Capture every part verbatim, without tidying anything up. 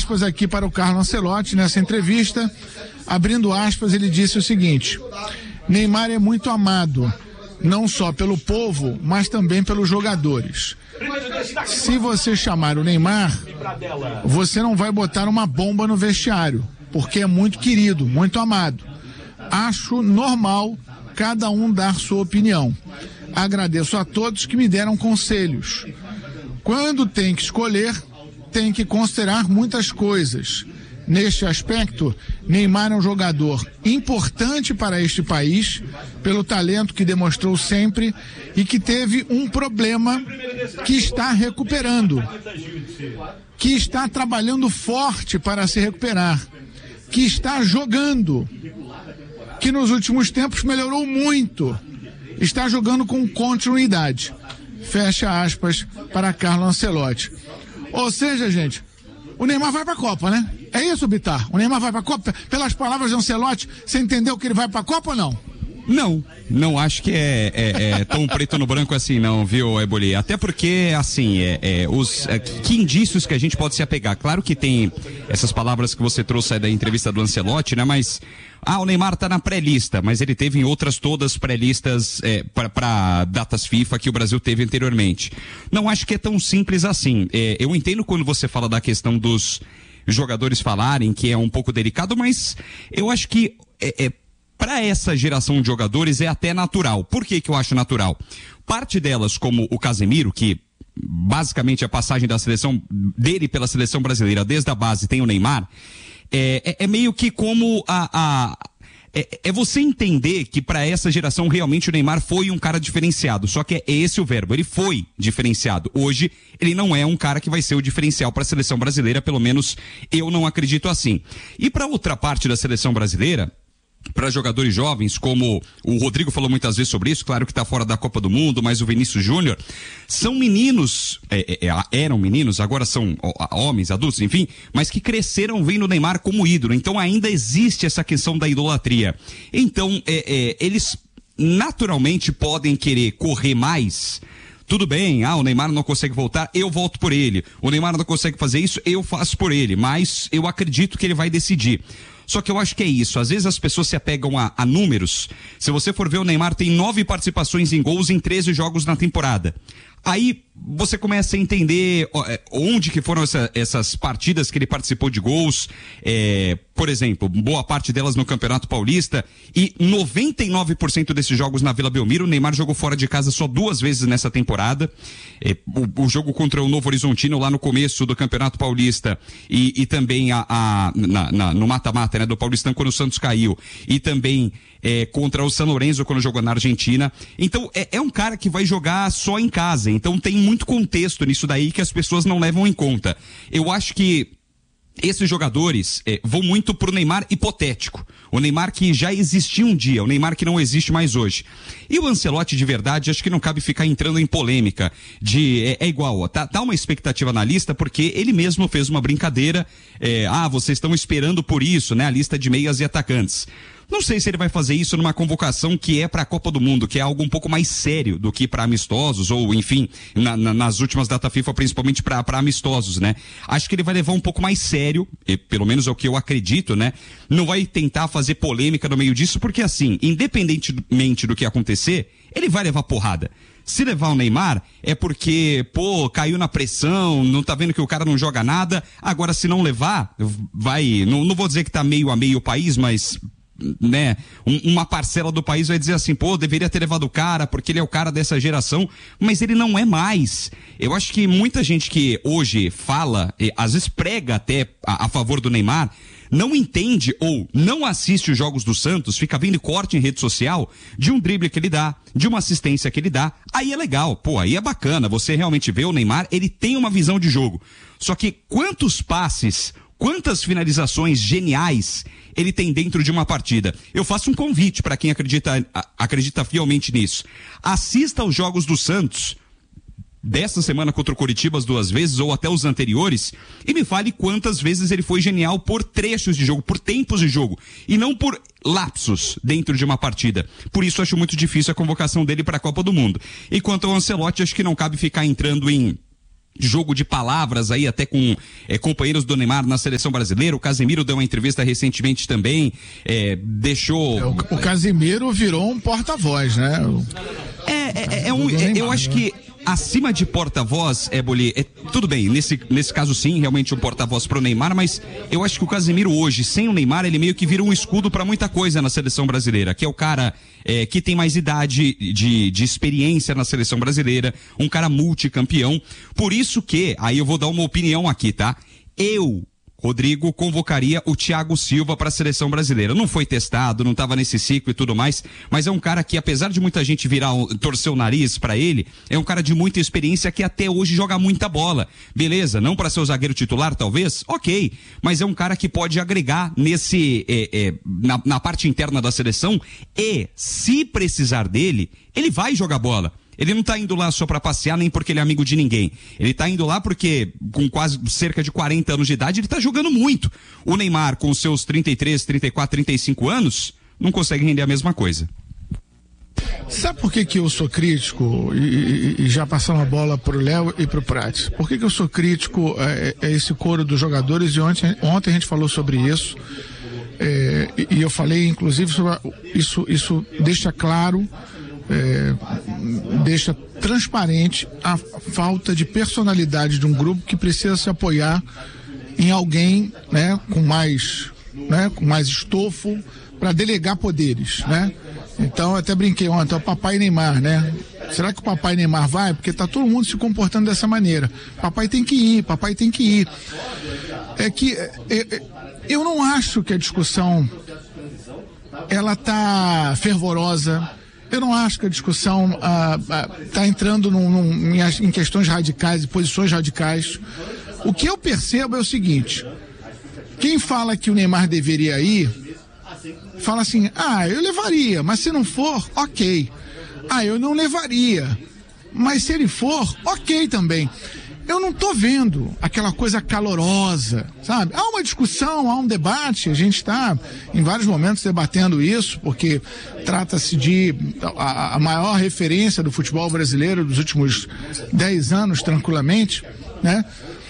aspas aqui para o Carlo Ancelotti nessa entrevista. Abrindo aspas, ele disse o seguinte: Neymar é muito amado, não só pelo povo, mas também pelos jogadores. Se você chamar o Neymar, você não vai botar uma bomba no vestiário, porque é muito querido, muito amado. Acho normal cada um dar sua opinião. Agradeço a todos que me deram conselhos. Quando tem que escolher, tem que considerar muitas coisas. Neste aspecto, Neymar é um jogador importante para este país, pelo talento que demonstrou sempre e que teve um problema que está recuperando, que está trabalhando forte para se recuperar, que está jogando, que nos últimos tempos melhorou muito, está jogando com continuidade. Fecha aspas para Carlo Ancelotti. Ou seja, gente, o Neymar vai para a Copa, né? É isso, Bitar? O Neymar vai para a Copa? Pelas palavras de Ancelotti, você entendeu que ele vai para a Copa ou não? Não, não acho que é, é, é tão preto no branco assim não, viu, Eboli? Até porque, assim, é, é, os, é, que indícios que a gente pode se apegar? Claro que tem essas palavras que você trouxe aí da entrevista do Ancelotti, né? Mas, ah, o Neymar tá na pré-lista, mas ele teve em outras todas pré-listas é, para datas FIFA que o Brasil teve anteriormente. Não acho que é tão simples assim. É, eu entendo quando você fala da questão dos jogadores falarem que é um pouco delicado, mas eu acho que é, é para essa geração de jogadores é até natural. Por que que eu acho natural? Parte delas, como o Casemiro, que basicamente a passagem da seleção dele pela seleção brasileira desde a base tem o Neymar, é, é, é meio que como a... a é, é você entender que para essa geração realmente o Neymar foi um cara diferenciado, só que é esse o verbo, ele foi diferenciado. Hoje ele não é um cara que vai ser o diferencial para a seleção brasileira, pelo menos eu não acredito assim. E para outra parte da seleção brasileira, para jogadores jovens, como o Rodrigo falou muitas vezes sobre isso, claro que está fora da Copa do Mundo, mas o Vinícius Júnior, são meninos, é, é, eram meninos, agora são homens, adultos, enfim, mas que cresceram vendo o Neymar como ídolo, então ainda existe essa questão da idolatria. Então, é, é, eles naturalmente podem querer correr mais. Tudo bem, ah, o Neymar não consegue voltar, eu volto por ele. O Neymar não consegue fazer isso, eu faço por ele, mas eu acredito que ele vai decidir. Só que eu acho que é isso, às vezes as pessoas se apegam a, a números. Se você for ver, o Neymar tem nove participações em gols em treze jogos na temporada. Aí você começa a entender onde que foram essa, essas partidas que ele participou de gols, é, por exemplo, boa parte delas no Campeonato Paulista, e noventa e nove por cento desses jogos na Vila Belmiro. O Neymar jogou fora de casa só duas vezes nessa temporada, é, o, o jogo contra o Novo Horizontino lá no começo do Campeonato Paulista e, e também a, a, na, na, no mata-mata, né, do Paulistão quando o Santos caiu, e também é, contra o San Lorenzo quando jogou na Argentina. Então é, é um cara que vai jogar só em casa, então tem muito contexto nisso daí que as pessoas não levam em conta. Eu acho que esses jogadores é, vão muito pro Neymar hipotético. O Neymar que já existia um dia, o Neymar que não existe mais hoje. E o Ancelotti, de verdade, acho que não cabe ficar entrando em polêmica de, é, é igual, ó, tá, tá uma expectativa na lista porque ele mesmo fez uma brincadeira, é, ah, vocês estão esperando por isso, né, a lista de meias e atacantes. Não sei se ele vai fazer isso numa convocação que é para a Copa do Mundo, que é algo um pouco mais sério do que para amistosos, ou enfim, na, na, nas últimas data FIFA, principalmente para amistosos, né? Acho que ele vai levar um pouco mais sério, e, pelo menos é o que eu acredito, né? Não vai tentar fazer polêmica no meio disso, porque assim, independentemente do que acontecer, ele vai levar porrada. Se levar o Neymar, é porque, pô, caiu na pressão, não tá vendo que o cara não joga nada. Agora, se não levar, vai, não, não vou dizer que tá meio a meio o país, mas né, um, uma parcela do país vai dizer assim, pô, deveria ter levado o cara, porque ele é o cara dessa geração, mas ele não é mais. Eu acho que muita gente que hoje fala, e, às vezes prega até a, a favor do Neymar, não entende ou não assiste os jogos do Santos, fica vendo corte em rede social de um drible que ele dá, de uma assistência que ele dá, aí é legal, pô, aí é bacana, você realmente vê o Neymar, ele tem uma visão de jogo. Só que quantos passes, quantas finalizações geniais ele tem dentro de uma partida? Eu faço um convite para quem acredita, acredita fielmente nisso. Assista aos jogos do Santos, dessa semana contra o Coritiba as duas vezes, ou até os anteriores, e me fale quantas vezes ele foi genial por trechos de jogo, por tempos de jogo, e não por lapsos dentro de uma partida. Por isso acho muito difícil a convocação dele para a Copa do Mundo. E quanto ao Ancelotti, acho que não cabe ficar entrando em jogo de palavras aí até com é, companheiros do Neymar na seleção brasileira. O Casemiro deu uma entrevista recentemente também, é, deixou... É, o, o Casemiro virou um porta-voz, né? O... É, é, é um, é, eu acho que acima de porta-voz, Éboli, é, tudo bem, nesse, nesse caso sim, realmente um porta-voz pro Neymar, mas eu acho que o Casemiro hoje, sem o Neymar, ele meio que vira um escudo para muita coisa na seleção brasileira, que é o cara é, que tem mais idade de, de experiência na seleção brasileira, um cara multicampeão, por isso que, aí eu vou dar uma opinião aqui, tá? Eu... Rodrigo convocaria o Thiago Silva para a seleção brasileira. Não foi testado, não estava nesse ciclo e tudo mais, mas é um cara que, apesar de muita gente virar, torcer o nariz para ele, é um cara de muita experiência que até hoje joga muita bola. Beleza, não para ser o zagueiro titular, talvez? Ok, mas é um cara que pode agregar nesse, é, é, na, na parte interna da seleção e, se precisar dele, ele vai jogar bola. Ele não tá indo lá só para passear, nem porque ele é amigo de ninguém. Ele tá indo lá porque, com quase cerca de quarenta anos de idade, ele tá jogando muito. O Neymar, com seus trinta e três, trinta e quatro, trinta e cinco anos, não consegue render a mesma coisa. Sabe por que que eu sou crítico, e, e, e já passando a bola pro Léo e pro Prates? Por que que eu sou crítico a, a esse coro dos jogadores? E ontem, ontem a gente falou sobre isso, é, e, e eu falei, inclusive, sobre a, isso, isso deixa claro... É, deixa transparente a falta de personalidade de um grupo que precisa se apoiar em alguém, né, com mais, né, com mais estofo para delegar poderes, né? Então, eu até brinquei ontem, o papai Neymar, né? Será que o papai Neymar vai? Porque tá todo mundo se comportando dessa maneira. Papai tem que ir, papai tem que ir. É que é, é, eu não acho que a discussão ela tá fervorosa. Eu não acho que a discussão está ah, ah, entrando num, num, em, em questões radicais e posições radicais. O que eu percebo é o seguinte: quem fala que o Neymar deveria ir, fala assim, ah, eu levaria, mas se não for, ok. Ah, eu não levaria, mas se ele for, ok também. Eu não estou vendo aquela coisa calorosa, sabe? Há uma discussão, há um debate, a gente está em vários momentos debatendo isso, porque trata-se de a, a maior referência do futebol brasileiro dos últimos dez anos, tranquilamente, né?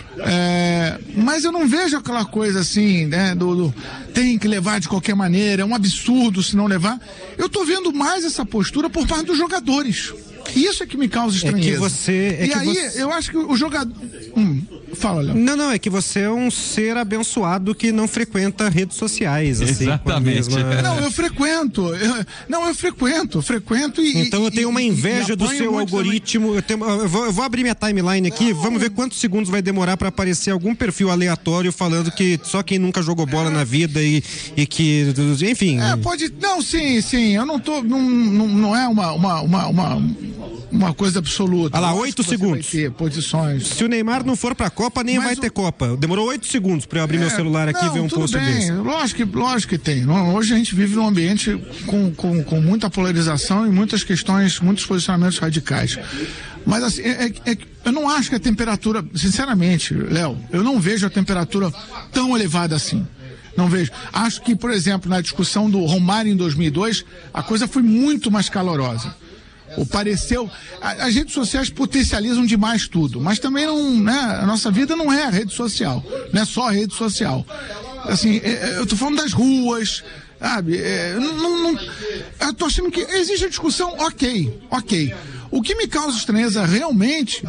É, mas eu não vejo aquela coisa assim, né, do, do tem que levar de qualquer maneira, é um absurdo se não levar. Eu estou vendo mais essa postura por parte dos jogadores. Isso é que me causa estranheza. É que você, é e que aí, você... eu acho que o jogador... Hum, fala, Léo. Não, não, é que você é um ser abençoado que não frequenta redes sociais. Assim, exatamente. Mesma... Não, eu frequento. Eu, não, eu frequento, frequento e... Então eu tenho uma inveja e, do seu algoritmo. Eu, tenho, eu, vou, eu vou abrir minha timeline aqui, não. Vamos ver quantos segundos vai demorar para aparecer algum perfil aleatório falando que só quem nunca jogou bola é. na vida e, e que... Enfim... É, pode... Não, sim, sim, eu não tô... Não, não, não é uma... uma, uma, uma... uma coisa absoluta. Olha lá, oito segundos. Vai ter posições. Se o Neymar não for pra Copa, nem Mas vai o... ter Copa. Demorou oito segundos pra eu abrir é, meu celular aqui não, e ver um post bem. desse. Lógico que, lógico que tem. Hoje a gente vive num ambiente com, com, com muita polarização e muitas questões, muitos posicionamentos radicais. Mas assim, é, é, é, eu não acho que a temperatura, sinceramente, Léo, eu não vejo a temperatura tão elevada assim. Não vejo. Acho que, por exemplo, na discussão do Romário em dois mil e dois, a coisa foi muito mais calorosa. O pareceu, a, as redes sociais potencializam demais tudo, mas também não, né, a nossa vida não é a rede social, não é só a rede social. Assim, é, eu tô falando das ruas, sabe, é, não, não, eu tô achando que existe a discussão, ok, ok. O que me causa estranheza realmente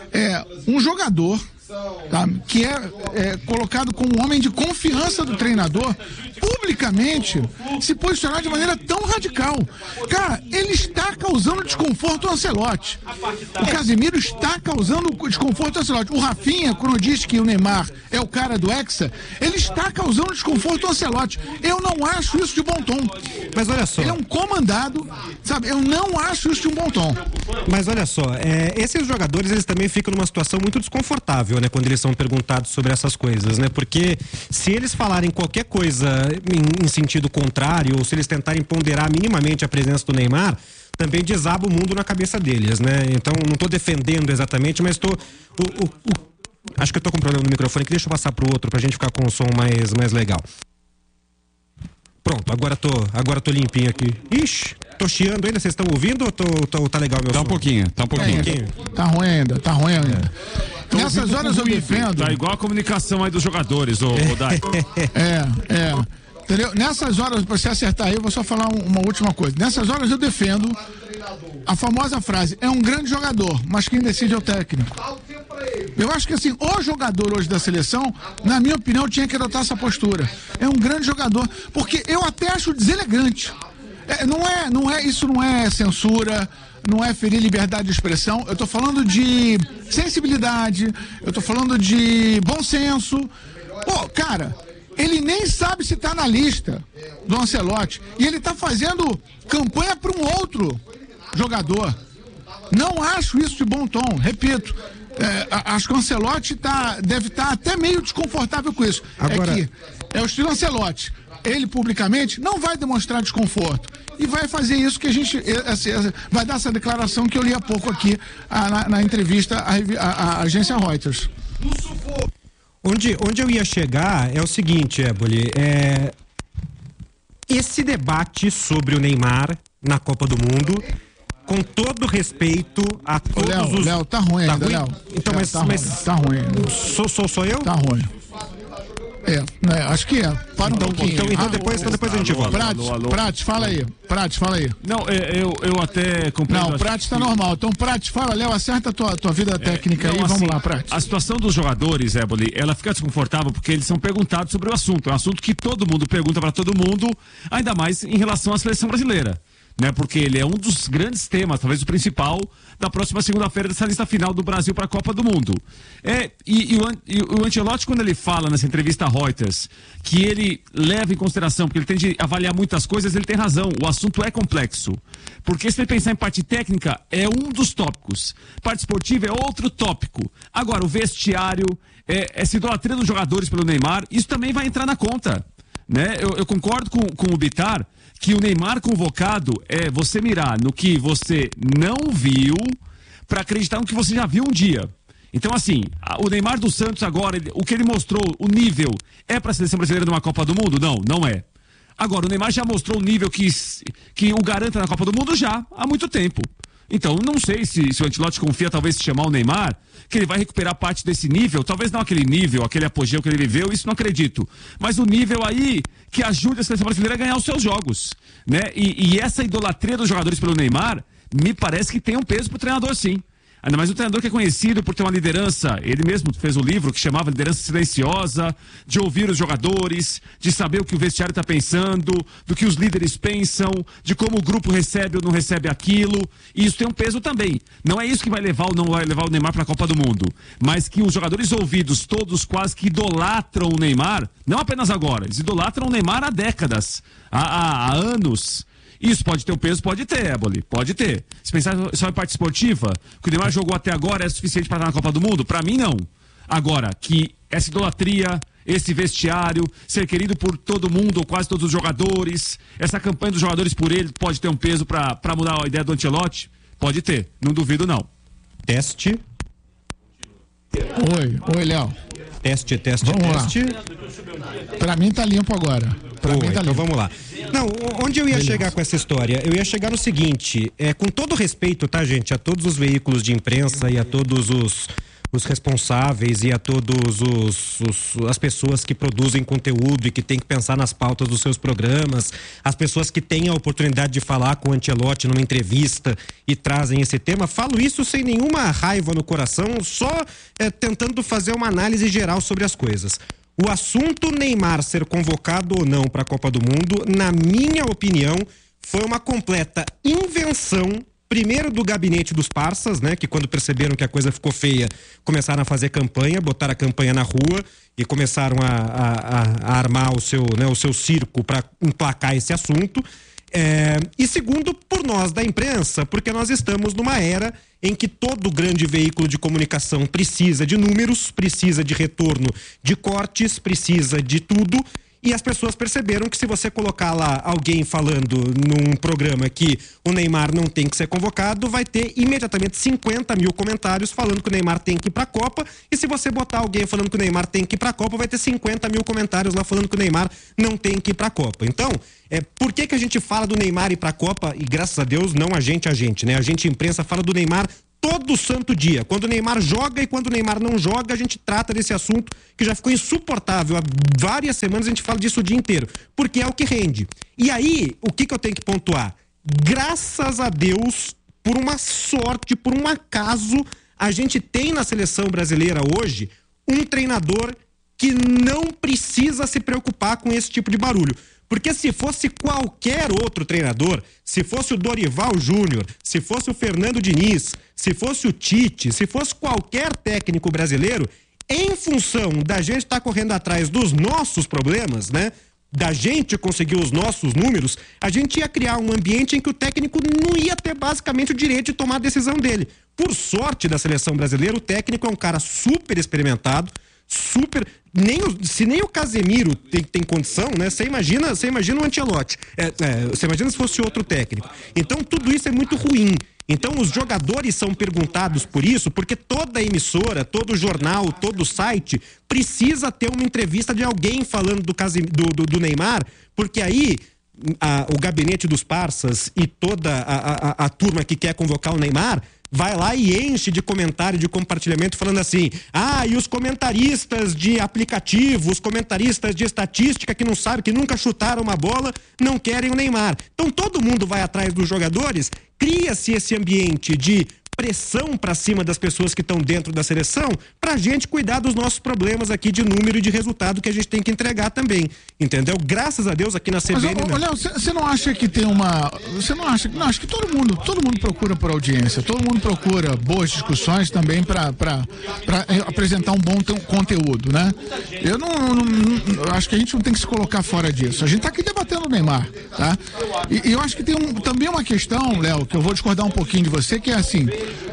é um jogador, tá, que é, é colocado como um homem de confiança do treinador, publicamente se posicionar de maneira tão radical. Cara, ele está causando desconforto ao Ancelotti. O Casemiro está causando desconforto ao Ancelotti. O Rafinha, quando diz que o Neymar é o cara do Hexa, ele está causando desconforto ao Ancelotti. Eu não acho isso de bom tom. Mas olha só. Ele é um comandado, sabe? Eu não acho isso de um bom tom. Mas olha só, é, esses jogadores, eles também ficam numa situação muito desconfortável, né? Quando eles são perguntados sobre essas coisas, né? Porque se eles falarem qualquer coisa em, em sentido contrário, ou se eles tentarem ponderar minimamente a presença do Neymar, também desaba o mundo na cabeça deles, né? Então, não estou defendendo exatamente, mas estou... O, o, o, acho que eu estou com um problema no microfone, que deixa eu passar para o outro, para a gente ficar com um som mais, mais legal. Pronto, agora tô, agora tô limpinho aqui. Ixi, tô chiando ainda, vocês estão ouvindo ou tô, tô, tá legal meu Tá som? um pouquinho, tá um pouquinho. É, tá ruim ainda, tá ruim ainda. É. Nessas horas eu defendo... Tá igual a comunicação aí dos jogadores, ô, ô Dai. É, é. Entendeu? Nessas horas, pra você acertar aí, eu vou só falar um, uma última coisa. Nessas horas eu defendo a famosa frase, é um grande jogador, mas quem decide é o técnico. Eu acho que assim, o jogador hoje da seleção, na minha opinião, tinha que adotar essa postura. É um grande jogador, porque eu até acho deselegante. É, não é, não é, isso não é censura, não é ferir liberdade de expressão. Eu tô falando de sensibilidade, eu tô falando de bom senso. Pô, cara, ele nem sabe se tá na lista do Ancelotti e ele tá fazendo campanha para um outro jogador. Não acho isso de bom tom, repito. É, acho que o Ancelotti tá, deve estar tá até meio desconfortável com isso. Agora... É que é o estilo Ancelotti. Ele publicamente não vai demonstrar desconforto e vai fazer isso que a gente essa, essa, vai dar essa declaração que eu li há pouco aqui a, na, na entrevista à, à, à agência Reuters. Onde, onde eu ia chegar é o seguinte, Éboli, é... esse debate sobre o Neymar na Copa do Mundo, com todo respeito a todos Léo, os... Léo, tá ruim tá ainda, ruim? Léo. Então, Léo, mas... tá, mas... ruim, tá ruim. Sou, sou, sou eu? Tá ruim. É, né, acho que é. Para um Então, pouquinho. então, então ah, depois, então depois a gente volta. Prates, Prates, fala aí. Prates, fala aí. Não, eu, eu até compreendo. Não, o Prates tá normal. Então, Prates, fala, Léo, acerta a tua, tua vida técnica É, não, aí. assim, Vamos lá, Prates. A situação dos jogadores, Éboli, ela fica desconfortável porque eles são perguntados sobre o assunto. É um assunto que todo mundo pergunta para todo mundo, ainda mais em relação à seleção brasileira. Né, porque ele é um dos grandes temas, talvez o principal, da próxima segunda-feira dessa lista final do Brasil para a Copa do Mundo. É, e, e, o, e o Ancelotti, quando ele fala nessa entrevista a Reuters, que ele leva em consideração, porque ele tem de avaliar muitas coisas, ele tem razão, o assunto é complexo. Porque se ele pensar em parte técnica, é um dos tópicos. Parte esportiva é outro tópico. Agora, o vestiário, é, essa idolatria dos jogadores pelo Neymar, isso também vai entrar na conta. Né? Eu, eu concordo com, com o Bitar que o Neymar convocado é você mirar no que você não viu para acreditar no que você já viu um dia. Então, assim, o Neymar do Santos agora, ele, o que ele mostrou, o nível, é para a seleção brasileira numa Copa do Mundo? Não, não é. Agora, o Neymar já mostrou o nível que, que o garanta na Copa do Mundo já há muito tempo. Então, não sei se, se o Ancelotti confia, talvez, se chamar o Neymar, que ele vai recuperar parte desse nível, talvez não aquele nível, aquele apogeu que ele viveu, isso não acredito. Mas o nível aí que ajude a seleção brasileira a ganhar os seus jogos, né? E, e essa idolatria dos jogadores pelo Neymar, me parece que tem um peso pro treinador, sim. Ainda mais um treinador que é conhecido por ter uma liderança, ele mesmo fez um livro que chamava Liderança Silenciosa, de ouvir os jogadores, de saber o que o vestiário está pensando, do que os líderes pensam, de como o grupo recebe ou não recebe aquilo, e isso tem um peso também. Não é isso que vai levar ou não vai levar o Neymar para a Copa do Mundo, mas que os jogadores ouvidos, todos quase que idolatram o Neymar, não apenas agora, eles idolatram o Neymar há décadas, há, há, há anos. Isso pode ter um peso? Pode ter, Éboli, pode ter. Se pensar só em parte esportiva, que o Neymar jogou até agora é suficiente para estar na Copa do Mundo? Para mim, não. Agora, que essa idolatria, esse vestiário, ser querido por todo mundo, ou quase todos os jogadores, essa campanha dos jogadores por ele pode ter um peso para mudar a ideia do Ancelotti? Pode ter, não duvido não. Teste. Oi, oi, Léo. Teste, teste, vamos teste. Para mim tá limpo agora. Pra Pô, mim tá então limpo. vamos lá. Não, onde eu ia Beleza. chegar com essa história? Eu ia chegar no seguinte, é, com todo respeito, tá, gente, a todos os veículos de imprensa e a todos os, os responsáveis e a todos os, os as pessoas que produzem conteúdo e que têm que pensar nas pautas dos seus programas, as pessoas que têm a oportunidade de falar com o Ancelotti numa entrevista e trazem esse tema, falo isso sem nenhuma raiva no coração, só é, tentando fazer uma análise geral sobre as coisas. O assunto Neymar ser convocado ou não para a Copa do Mundo, na minha opinião, foi uma completa invenção, primeiro do gabinete dos parças, né, que quando perceberam que a coisa ficou feia, começaram a fazer campanha, botaram a campanha na rua e começaram a, a, a armar o seu, né, o seu circo para emplacar esse assunto. É, e segundo, por nós da imprensa, porque nós estamos numa era em que todo grande veículo de comunicação precisa de números, precisa de retorno de cortes, precisa de tudo, E as pessoas perceberam que se você colocar lá alguém falando num programa que o Neymar não tem que ser convocado, vai ter imediatamente cinquenta mil comentários falando que o Neymar tem que ir pra Copa. E se você botar alguém falando que o Neymar tem que ir pra Copa, vai ter cinquenta mil comentários lá falando que o Neymar não tem que ir pra Copa. Então, é, por que que a gente fala do Neymar ir pra Copa? E graças a Deus, não a gente, a gente, né? A gente, imprensa, fala do Neymar todo santo dia. Quando o Neymar joga e quando o Neymar não joga, a gente trata desse assunto que já ficou insuportável. Há várias semanas a gente fala disso o dia inteiro, porque é o que rende. E aí, o que que eu tenho que pontuar? Graças a Deus, por uma sorte, por um acaso, a gente tem na seleção brasileira hoje um treinador que não precisa se preocupar com esse tipo de barulho. Porque se fosse qualquer outro treinador, se fosse o Dorival Júnior, se fosse o Fernando Diniz, se fosse o Tite, se fosse qualquer técnico brasileiro, em função da gente estar tá correndo atrás dos nossos problemas, né? Da gente conseguir os nossos números, a gente ia criar um ambiente em que o técnico não ia ter basicamente o direito de tomar a decisão dele. Por sorte da seleção brasileira, o técnico é um cara super experimentado, super... Nem o, se nem o Casemiro tem, tem condição, né? Você imagina, você imagina o Ancelotti. É, é, você imagina se fosse outro técnico. Então tudo isso é muito ruim. Então os jogadores são perguntados por isso, porque toda emissora, todo jornal, todo site precisa ter uma entrevista de alguém falando do, Casem, do, do, do Neymar, porque aí a, o gabinete dos parças e toda a, a, a turma que quer convocar o Neymar vai lá e enche de comentário, de compartilhamento, falando assim, ah, e os comentaristas de aplicativo, os comentaristas de estatística que não sabem, que nunca chutaram uma bola, não querem o Neymar. Então todo mundo vai atrás dos jogadores, cria-se esse ambiente de pressão para cima das pessoas que estão dentro da seleção, pra gente cuidar dos nossos problemas aqui de número e de resultado que a gente tem que entregar também, entendeu? Graças a Deus aqui na C B N... Mas, Léo, você não acha que tem uma... Você não acha... Não, acho que todo mundo, todo mundo procura por audiência, todo mundo procura boas discussões também para apresentar um bom conteúdo, né? Eu não, não, não... Acho que a gente não tem que se colocar fora disso. A gente tá aqui debatendo o Neymar, tá? E, e eu acho que tem um, também uma questão, Léo, que eu vou discordar um pouquinho de você, que é assim...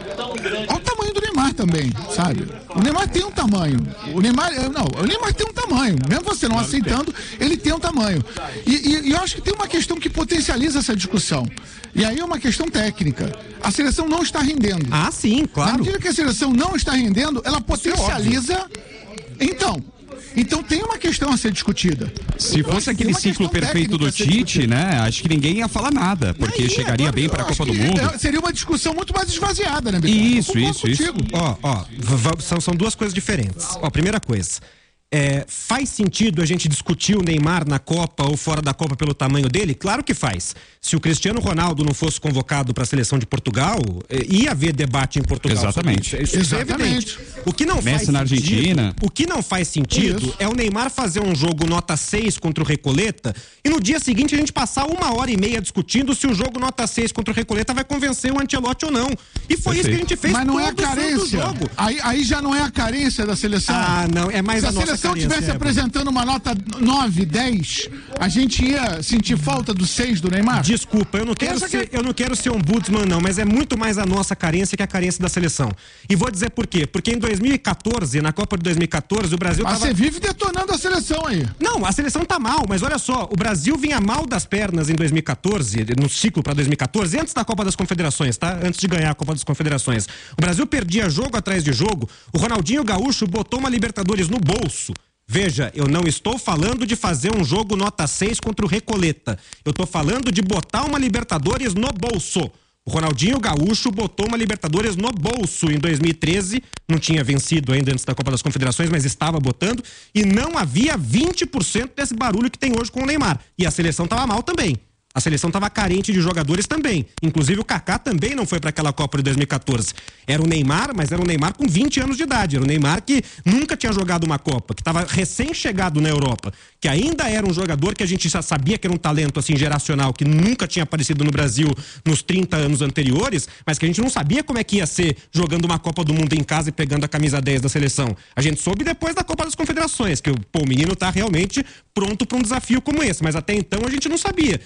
Olha o tamanho do Neymar também, sabe? O Neymar tem um tamanho. O Neymar, não, o Neymar tem um tamanho. Mesmo você não aceitando, ele tem um tamanho. E, e, e eu acho que tem uma questão que potencializa essa discussão. E aí é uma questão técnica. A seleção não está rendendo. Ah, sim, claro. Na medida que a seleção não está rendendo, ela potencializa. Então. Então tem uma questão a ser discutida. Se fosse aquele ciclo perfeito do Tite, né? Acho que ninguém ia falar nada, porque aí, chegaria agora, bem para a Copa do Mundo. É, seria uma discussão muito mais esvaziada, né, Beto? Isso, isso, isso. Ó, ó, são, são duas coisas diferentes. Ó, primeira coisa. É, faz sentido a gente discutir o Neymar na Copa ou fora da Copa pelo tamanho dele? Claro que faz. Se o Cristiano Ronaldo não fosse convocado para a seleção de Portugal, ia haver debate em Portugal. Exatamente. Isso, isso Exatamente. É evidente. O que não Messi faz na sentido, Argentina. O que não faz sentido isso. É o Neymar fazer um jogo nota seis contra o Recoleta e no dia seguinte a gente passar uma hora e meia discutindo se o jogo nota seis contra o Recoleta vai convencer o Ancelotti ou não. E foi Perfeito. Isso que a gente fez. Mas não é a todo carência. Jogo. Aí, aí já não é a carência da seleção. Ah, não. É mais se a, a nossa seleção carência, tivesse é, apresentando uma nota nove, dez, a gente ia sentir falta do seis do Neymar? Desculpa, eu não quero ser, que... eu não quero ser um ombudsman não, mas é muito mais a nossa carência que a carência da seleção. E vou dizer por quê? Porque em dois mil e quatorze, na Copa de dois mil e quatorze, o Brasil Mas tava... você vive detonando a seleção aí. Não, a seleção tá mal, mas olha só, o Brasil vinha mal das pernas em dois mil e quatorze, no ciclo para dois mil e quatorze, antes da Copa das Confederações, tá? Antes de ganhar a Copa das Confederações. O Brasil perdia jogo atrás de jogo, o Ronaldinho Gaúcho botou uma Libertadores no bolso. Veja, eu não estou falando de fazer um jogo nota seis contra o Recoleta. Eu estou falando de botar uma Libertadores no bolso. O Ronaldinho Gaúcho botou uma Libertadores no bolso em dois mil e treze. Não tinha vencido ainda antes da Copa das Confederações, mas estava botando. E não havia vinte por cento desse barulho que tem hoje com o Neymar. E a seleção estava mal também. A seleção estava carente de jogadores também. Inclusive o Kaká também não foi para aquela Copa de dois mil e quatorze. Era o Neymar, mas era o Neymar com vinte anos de idade. Era o Neymar que nunca tinha jogado uma Copa, que estava recém-chegado na Europa, que ainda era um jogador que a gente já sabia que era um talento assim geracional, que nunca tinha aparecido no Brasil nos trinta anos anteriores, mas que a gente não sabia como é que ia ser jogando uma Copa do Mundo em casa e pegando a camisa dez da seleção. A gente soube depois da Copa das Confederações, que pô, o menino tá realmente pronto para um desafio como esse, mas até então a gente não sabia. E não se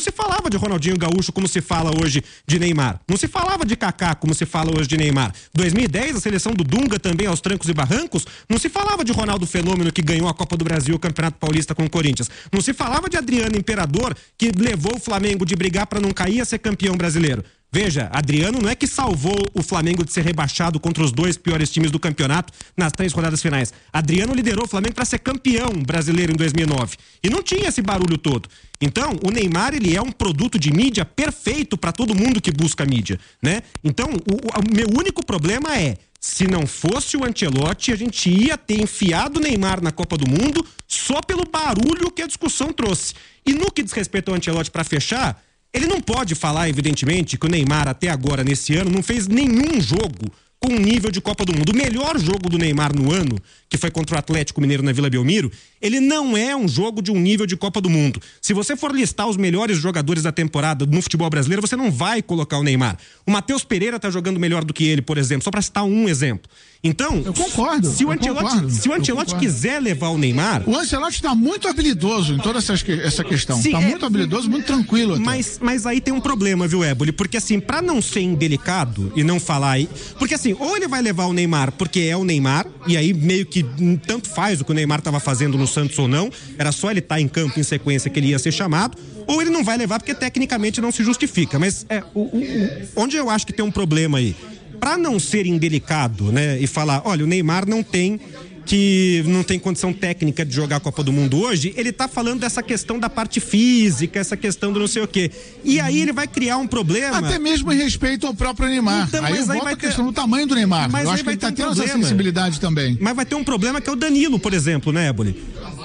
se falava de Ronaldinho Gaúcho como se fala hoje de Neymar. Não se falava de Kaká como se fala hoje de Neymar. dois mil e dez, a seleção do Dunga também aos trancos e barrancos, não se falava de Ronaldo Fenômeno que ganhou a Copa do Brasil, o Campeonato Paulista com o Corinthians. Não se falava de Adriano Imperador que levou o Flamengo de brigar para não cair a ser campeão brasileiro. Veja, Adriano não é que salvou o Flamengo de ser rebaixado contra os dois piores times do campeonato nas três rodadas finais. Adriano liderou o Flamengo para ser campeão brasileiro em dois mil e nove. E não tinha esse barulho todo. Então, o Neymar, ele é um produto de mídia perfeito para todo mundo que busca mídia, né? Então, o, o meu único problema é, se não fosse o Ancelotti, a gente ia ter enfiado o Neymar na Copa do Mundo só pelo barulho que a discussão trouxe. E no que diz respeito ao Ancelotti, para fechar, ele não pode falar, evidentemente, que o Neymar até agora, nesse ano, não fez nenhum jogo com nível de Copa do Mundo. O melhor jogo do Neymar no ano, que foi contra o Atlético Mineiro na Vila Belmiro, ele não é um jogo de um nível de Copa do Mundo. Se você for listar os melhores jogadores da temporada no futebol brasileiro, você não vai colocar o Neymar. O Matheus Pereira tá jogando melhor do que ele, por exemplo, só para citar um exemplo. Então, eu concordo. Se o Ancelotti, concordo, se o Ancelotti quiser levar o Neymar... O Ancelotti está muito habilidoso em toda essa, essa questão. Está é, muito habilidoso, muito tranquilo. Até. Mas, mas aí tem um problema, viu, Éboli? Porque assim, para não ser indelicado e não falar aí... Porque assim, ou ele vai levar o Neymar porque é o Neymar, e aí meio que tanto faz o que o Neymar estava fazendo no Santos ou não, era só ele estar tá em campo em sequência que ele ia ser chamado, ou ele não vai levar porque tecnicamente não se justifica. Mas é, o, o, o, onde eu acho que tem um problema aí? Para não ser indelicado, né, e falar, olha, o Neymar não tem que não tem condição técnica de jogar a Copa do Mundo hoje, ele tá falando dessa questão da parte física, essa questão do não sei o quê. E aí ele vai criar um problema... Até mesmo em respeito ao próprio Neymar. Então, aí mas aí vai a questão ter... do tamanho do Neymar. Mas eu acho que ele tá um tendo problema. Essa sensibilidade também. Mas vai ter um problema que é o Danilo, por exemplo, né, Éboli?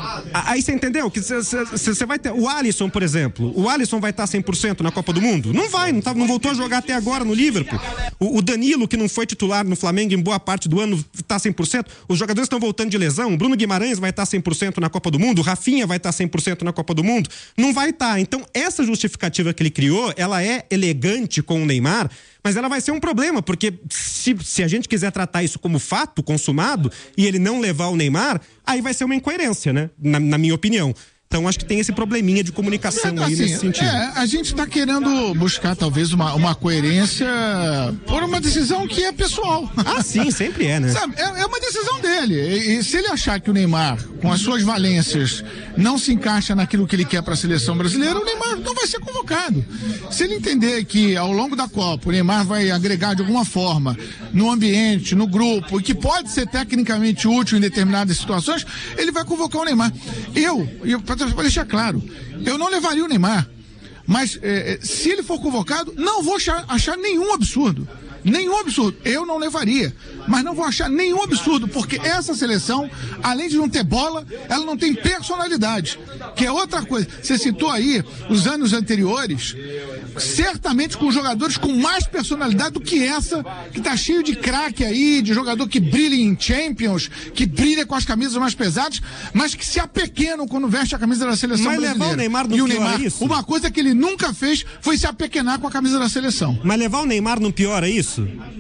Aí você entendeu? Que você vai ter... O Alisson, por exemplo, o Alisson vai estar cem por cento na Copa do Mundo? Não vai, não, tá, não voltou a jogar até agora no Liverpool. O, o Danilo, que não foi titular no Flamengo em boa parte do ano, tá cem por cento. Os jogadores estão voltando de lesão. O Bruno Guimarães vai estar cem por cento na Copa do Mundo. O Rafinha vai estar cem por cento na Copa do Mundo. Não vai estar. Então, essa justificativa que ele criou, ela é elegante com o Neymar, mas ela vai ser um problema, porque se, se a gente quiser tratar isso como fato consumado e ele não levar o Neymar, aí vai ser uma incoerência, né? Na, na minha opinião. Então, acho que tem esse probleminha de comunicação é, aí assim, nesse sentido. É, a gente está querendo buscar, talvez, uma, uma coerência por uma decisão que é pessoal. Ah, sim, sempre é, né? Sabe, é, é uma decisão dele. E, e se ele achar que o Neymar, com as suas valências, não se encaixa naquilo que ele quer para a seleção brasileira, o Neymar não vai ser convocado. Se ele entender que, ao longo da Copa, o Neymar vai agregar de alguma forma no ambiente, no grupo, e que pode ser tecnicamente útil em determinadas situações, ele vai convocar o Neymar. Eu, eu para deixar claro, eu não levaria o Neymar, mas eh, se ele for convocado, não vou achar, achar nenhum absurdo. Nenhum absurdo. Eu não levaria, mas não vou achar nenhum absurdo, porque essa seleção, além de não ter bola, ela não tem personalidade, que é outra coisa. Você citou aí os anos anteriores, certamente com jogadores com mais personalidade do que essa, que tá cheio de craque aí, de jogador que brilha em Champions, que brilha com as camisas mais pesadas, mas que se apequenam quando veste a camisa da seleção mas brasileira. Levar o Neymar no e o pior Neymar, é isso? Uma coisa que ele nunca fez foi se apequenar com a camisa da seleção. Mas levar o Neymar no pior é isso?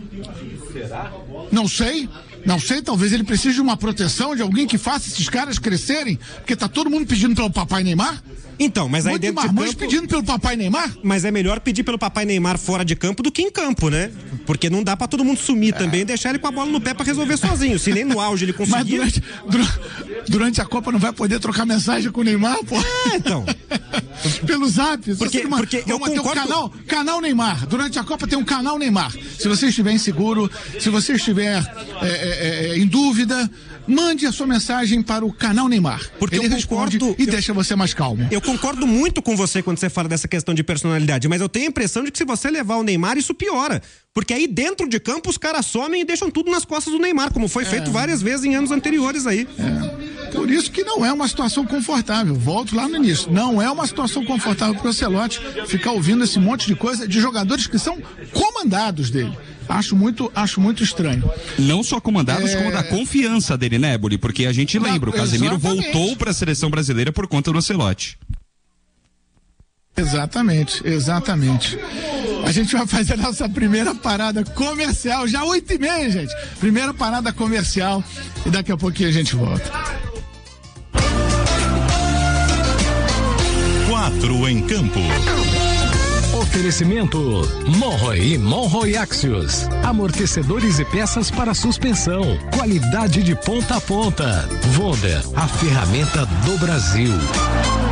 Não sei, não sei, talvez ele precise de uma proteção de alguém que faça esses caras crescerem, porque tá todo mundo pedindo pelo papai Neymar. Então, mas aí Muito dentro de campo... pedindo pelo papai Neymar? Mas é melhor pedir pelo papai Neymar fora de campo do que em campo, né? Porque não dá pra todo mundo sumir é. também e deixar ele com a bola no pé pra resolver sozinho. Se nem no auge ele conseguir... Mas durante, durante, durante a Copa não vai poder trocar mensagem com o Neymar, pô? É, então. Pelo Zap. Porque, uma, porque eu concordo... ter um canal, canal Neymar. Durante a Copa tem um canal Neymar. Se você estiver inseguro, se você estiver é, é, é, em dúvida, mande a sua mensagem para o canal Neymar. Porque ele eu concordo e eu, deixa você mais calmo. Eu concordo muito com você quando você fala dessa questão de personalidade, mas eu tenho a impressão de que se você levar o Neymar, isso piora. Porque aí dentro de campo os caras somem e deixam tudo nas costas do Neymar, como foi é. feito várias vezes em anos anteriores aí. É. Por isso que não é uma situação confortável. Volto lá no início. Não é uma situação confortável para o Ancelotti ficar ouvindo esse monte de coisa de jogadores que são comandados dele. Acho muito, acho muito estranho. Não só comandados, é... como da confiança dele, né, Éboli? Porque a gente lembra, o Casemiro Exatamente. voltou para a seleção brasileira por conta do Ancelotti. Exatamente, exatamente. A gente vai fazer a nossa primeira parada comercial, já oito e meia, gente. Primeira parada comercial e daqui a pouquinho a gente volta. Quatro em campo. Oferecimento Monroe e Monroe Axios. Amortecedores e peças para suspensão. Qualidade de ponta a ponta. Wonder, a ferramenta do Brasil.